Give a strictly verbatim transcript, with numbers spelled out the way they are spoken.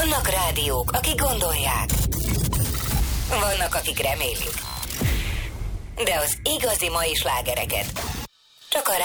Vannak rádiók, akik gondolják. Vannak, akik remélik. De az igazi mai slágereket csak a